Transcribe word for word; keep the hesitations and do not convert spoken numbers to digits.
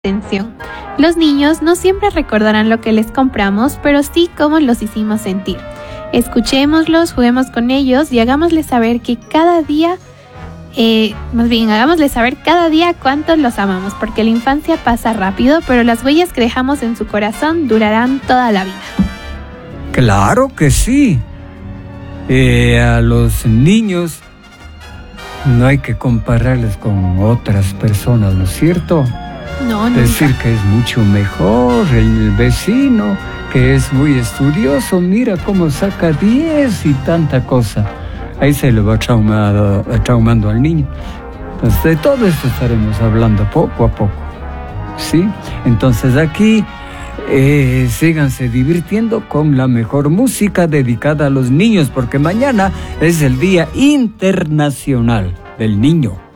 atención. Los niños no siempre recordarán lo que les compramos, pero sí cómo los hicimos sentir. Escuchémoslos, juguemos con ellos y hagámosles saber que cada día, eh, más bien hagámosles saber cada día cuánto los amamos, porque la infancia pasa rápido, pero las huellas que dejamos en su corazón durarán toda la vida. Claro que sí. Eh, a los niños no hay que compararles con otras personas, ¿no es cierto? No, nunca. Decir que es mucho mejor el vecino, que es muy estudioso, mira cómo saca diez y tanta cosa. Ahí se le va traumado, traumando al niño. Entonces, de todo esto estaremos hablando poco a poco, ¿sí? Entonces, aquí eh, síganse divirtiendo con la mejor música dedicada a los niños, porque mañana es el Día Internacional del Niño.